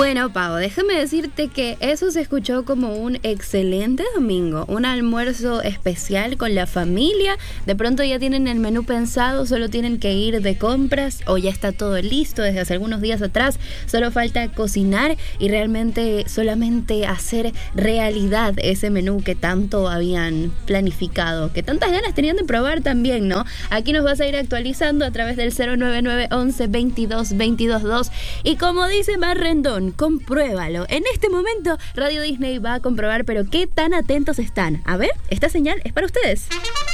Bueno, Pau, déjame decirte que eso se escuchó como un excelente domingo, un almuerzo especial con la familia. De pronto ya tienen el menú pensado, solo tienen que ir de compras o ya está todo listo desde hace algunos días atrás. Solo falta cocinar y realmente solamente hacer realidad ese menú que tanto habían planificado, que tantas ganas tenían de probar también, ¿no? Aquí nos vas a ir actualizando a través del 099 11 22 22 2 y como dice Mar Rendón, compruébalo. En este momento Radio Disney va a comprobar, pero qué tan atentos están. A ver, esta señal es para ustedes.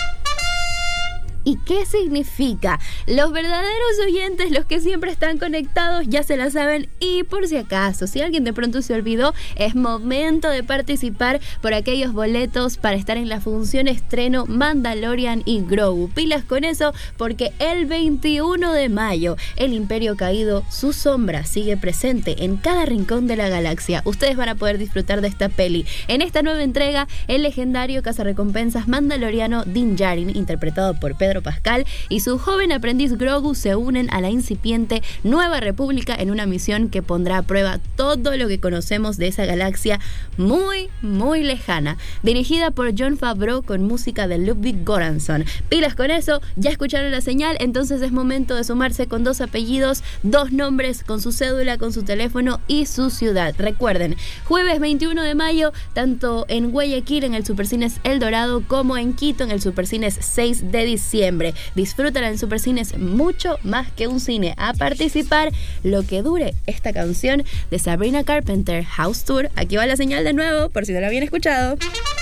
¿Y qué significa? Los verdaderos oyentes, los que siempre están conectados, ya se la saben. Y por si acaso, si alguien de pronto se olvidó, es momento de participar por aquellos boletos para estar en la función estreno Mandalorian y Grogu. Pilas con eso, porque el 21 de mayo, el Imperio Caído, su sombra sigue presente en cada rincón de la galaxia. Ustedes van a poder disfrutar de esta peli. En esta nueva entrega, el legendario cazarrecompensas mandaloriano Din Djarin, interpretado por Pedro Pascal, y su joven aprendiz Grogu se unen a la incipiente Nueva República en una misión que pondrá a prueba todo lo que conocemos de esa galaxia muy, muy lejana. Dirigida por Jon Favreau con música de Ludwig Göransson. Pilas con eso, ya escucharon la señal, entonces es momento de sumarse con 2 apellidos, 2 nombres, con su cédula, con su teléfono y su ciudad. Recuerden, jueves 21 de mayo, tanto en Guayaquil en el Supercines El Dorado como en Quito en el Supercines 6 de diciembre. Disfrútala en Supercines, mucho más que un cine. A participar lo que dure esta canción de Sabrina Carpenter, House Tour. Aquí va la señal de nuevo, por si no la habían escuchado.